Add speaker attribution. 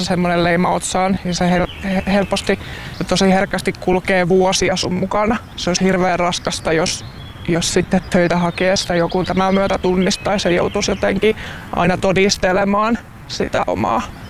Speaker 1: semmoinen leima otsaan ja se helposti ja tosi herkästi kulkee vuosia sun mukana. Se olisi hirveän raskasta, jos sitten töitä hakiessa joku tämän myötä tunnistaisi ja joutuisi jotenkin aina todistelemaan sitä omaa